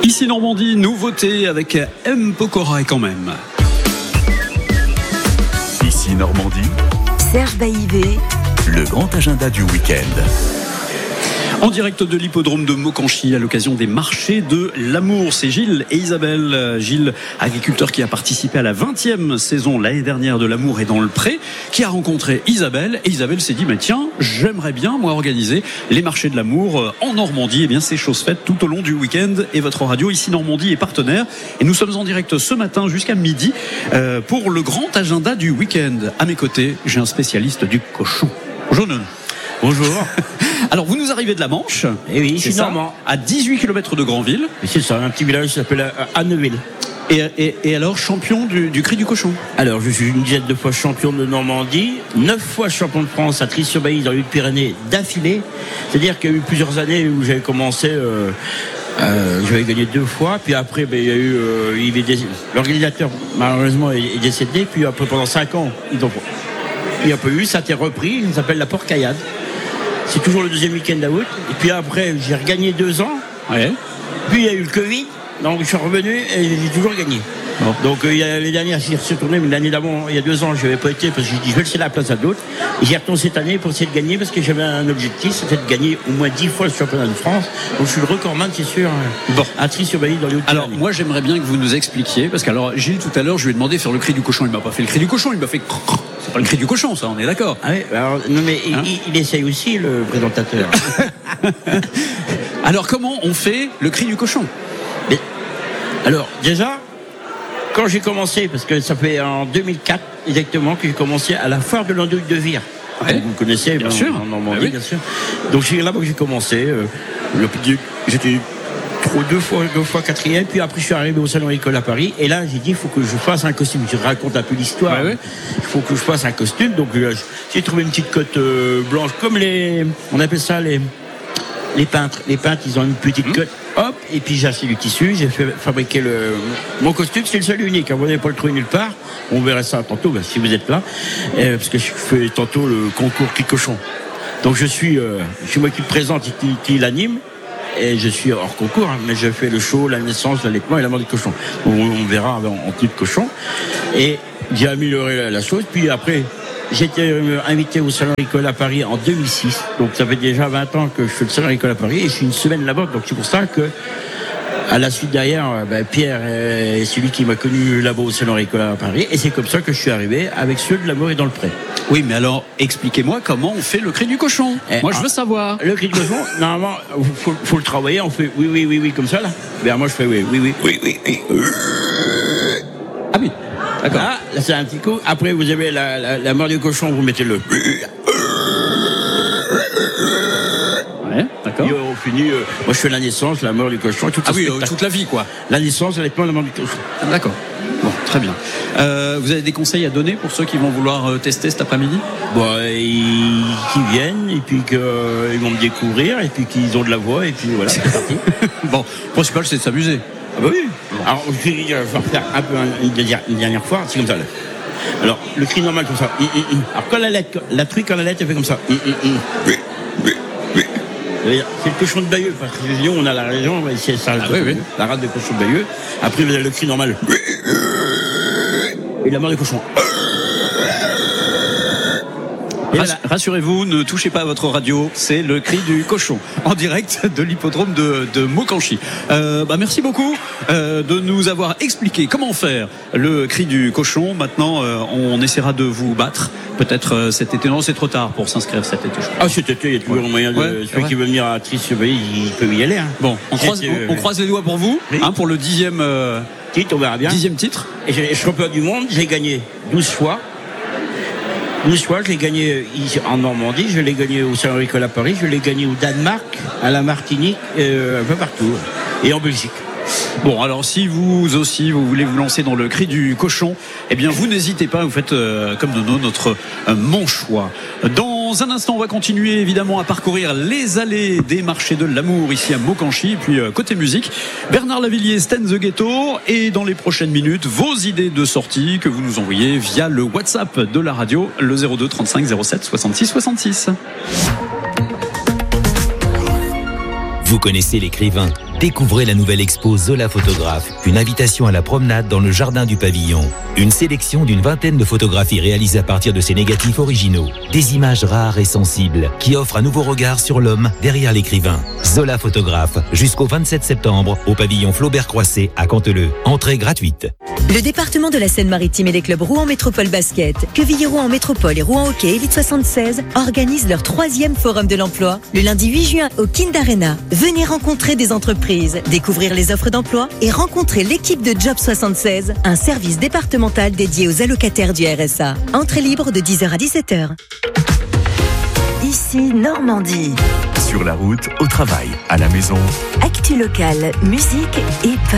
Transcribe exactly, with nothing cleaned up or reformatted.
Ici Normandie, nouveauté avec M. Pokora et quand même. Ici Normandie, Serge Baïvé, le grand agenda du week-end. En direct de l'hippodrome de Mokanchy à l'occasion des marchés de l'amour. C'est Gilles et Isabelle. Gilles, agriculteur qui a participé à la vingtième saison l'année dernière de l'amour et dans le pré, qui a rencontré Isabelle. Et Isabelle s'est dit, mais tiens, j'aimerais bien, moi, organiser les marchés de l'amour en Normandie. Eh bien, c'est chose faite tout au long du week-end. Et votre radio, ici Normandie, est partenaire. Et nous sommes en direct ce matin jusqu'à midi euh, pour le grand agenda du week-end. À mes côtés, j'ai un spécialiste du cochon. Bonjour, Noun. Bonjour. Alors, vous nous arrivez de la Manche. Eh oui, je suis ça, normand. À dix-huit kilomètres de Granville. Et c'est ça, un petit village qui s'appelle Anneville. Et, et, et alors, champion du, du cri du cochon. Alors, je suis une dizaine de fois champion de Normandie, neuf fois champion de France à Tris-sur-Bailly dans les Hautes-Pyrénées d'affilée. C'est-à-dire qu'il y a eu plusieurs années où j'avais commencé, euh, euh, j'avais gagné deux fois, puis après, ben, il y a eu, euh, il y avait des, l'organisateur malheureusement est, est décédé, puis après pendant cinq ans, ils ont, il n'y a pas eu, ça a été repris, il s'appelle la Porcaillade. C'est toujours le deuxième week-end d'août. Et puis après, j'ai regagné deux ans. Ouais. Puis il y a eu le Covid. Donc je suis revenu et j'ai toujours gagné. Bon. Donc euh, il y a l'année dernière, j'y suis retourné, mais l'année d'avant, il y a deux ans, je n'avais pas été parce que j'ai dit je vais laisser la place à d'autres. Et j'y retourne cette année pour essayer de gagner parce que j'avais un objectif, c'était de gagner au moins dix fois le championnat de France. Donc je suis le recordman, c'est sûr, bon. à Tris-sur-Bailly dans les Hautes-Pyrénées. Alors moi j'aimerais bien que vous nous expliquiez, parce que alors Gilles tout à l'heure, je lui ai demandé de faire le cri du cochon. Il m'a pas fait le cri du cochon, il m'a fait. C'est pas le cri du cochon, ça, on est d'accord. Ah oui, alors, non mais hein il, il essaye aussi, le présentateur. Alors comment on fait le cri du cochon? Mais, alors déjà, quand j'ai commencé, parce que ça fait en deux mille quatre exactement que j'ai commencé à la foire de l'Andouille de Vire. Ouais. Vous connaissez, bien en, sûr, en Normandie, ah oui. bien sûr. Donc c'est là-bas que j'ai commencé. Euh, le, j'étais trop deux fois, deux fois quatrième, puis après je suis arrivé au Salon École à Paris, et là j'ai dit il faut que je fasse un costume. Je raconte un peu l'histoire. Ouais, ouais. Il faut que je fasse un costume. Donc euh, j'ai trouvé une petite cotte euh, blanche, comme les, on appelle ça les, les peintres. Les peintres, ils ont une petite mmh. cotte. Hop, et puis j'ai acheté du tissu, j'ai fait fabriquer le, mon costume, c'est le seul et unique, hein, vous n'avez pas le trouver nulle part, on verra ça tantôt, ben, si vous êtes là, euh, parce que je fais tantôt le concours Cri Cochon. Donc je suis, euh, c'est moi qui le présente et qui, qui l'anime, et je suis hors concours, hein, mais je fais le show, la naissance, l'allaitement et la mort du cochon. Donc, on verra en, en type cochon, et j'ai amélioré la, la chose, puis après, j'ai été invité au Salon Agricole à Paris en deux mille six. Donc ça fait déjà vingt ans que je fais le Salon Agricole à Paris et je suis une semaine là-bas. Donc c'est pour ça que, à la suite derrière, ben, Pierre est celui qui m'a connu là-bas au Salon Agricole à Paris. Et c'est comme ça que je suis arrivé avec ceux de l'amour et dans le pré. Oui, mais alors expliquez-moi comment on fait le cri du cochon. Eh, moi, je veux savoir. Le cri du cochon, normalement, il faut, faut le travailler. On fait oui, oui, oui, oui, comme ça là. Ben, moi, je fais oui, oui, oui, oui, oui, oui. Ah oui. D'accord. Là, là, c'est un petit coup. Après, vous avez la, la, la mort du cochon, vous mettez le. Ouais, d'accord. Et on finit. Euh, moi, je fais la naissance, la mort du cochon. Tout ah oui, euh, toute la vie, quoi. La naissance, l'allaitement, la mort du cochon. D'accord. Bon, très bien. Euh, vous avez des conseils à donner pour ceux qui vont vouloir euh, tester cet après-midi? Bon, ils qui viennent et puis qu'ils euh, vont me découvrir et puis qu'ils ont de la voix et puis voilà, c'est parti. Bon, le principal, c'est de s'amuser. Ah bah oui. Alors, je vais refaire un peu une, une dernière fois. C'est comme ça. Là. Alors, le cri normal comme ça. Alors, quand la lettre, la truie, quand la lettre, elle fait comme ça. C'est le cochon de Bayeux. Parce que région, on a la région, c'est ça, ah, oui, oui. la rate de cochon de Bayeux. Après, vous avez le cri normal. Et la mort du cochon. Voilà. Rassurez-vous, ne touchez pas à votre radio, c'est le cri du cochon en direct de l'hippodrome de, de Mokanchy. Euh, bah merci beaucoup euh, de nous avoir expliqué comment faire le cri du cochon. Maintenant, euh, on essaiera de vous battre. Peut-être euh, cet été. Non, c'est trop tard pour s'inscrire cet été. Ah, cet été, il y a toujours ouais. moyen de. Ouais, celui ouais. qui veut venir à Tris-sur-Bailly, il peut y aller. Hein. Bon, on croise, on, on croise les doigts pour vous, oui. hein, pour le dixième euh, titre, on verra bien. Dixième titre. Et je suis champion du monde, j'ai gagné douze fois. douze fois, je l'ai gagné ici en Normandie, je l'ai gagné au Salon Agricole à Paris, je l'ai gagné au Danemark, à la Martinique, euh, un peu partout, et en Belgique. Bon, alors si vous aussi vous voulez vous lancer dans le cri du cochon, eh bien vous n'hésitez pas, vous faites euh, comme Nono, notre euh, manchois. Dans un instant, on va continuer évidemment à parcourir les allées des marchés de l'amour ici à Mokanchy. Et puis euh, côté musique, Bernard Lavilliers, Sten the Ghetto. Et dans les prochaines minutes, vos idées de sortie que vous nous envoyez via le WhatsApp de la radio, le zéro deux trente-cinq zéro sept soixante-six soixante-six. Vous connaissez l'écrivain Découvrez la nouvelle expo Zola Photographe, une invitation à la promenade dans le jardin du pavillon. Une sélection d'une vingtaine de photographies réalisées à partir de ces négatifs originaux. Des images rares et sensibles qui offrent un nouveau regard sur l'homme derrière l'écrivain. Zola Photographe, jusqu'au vingt-sept septembre, au pavillon Flaubert-Croisset à Canteleu. Entrée gratuite. Le département de la Seine-Maritime et les clubs Rouen Métropole Basket, Quevilly-Rouen Métropole et Rouen Hockey Élite soixante-seize organisent leur troisième forum de l'emploi le lundi huit juin au Kind Arena. Venez rencontrer des entreprises, découvrir les offres d'emploi et rencontrer l'équipe de Job soixante-seize, un service départemental dédié aux allocataires du R S A. Entrée libre de dix heures à dix-sept heures. Ici Normandie. Sur la route, au travail, à la maison. Actu locale, musique et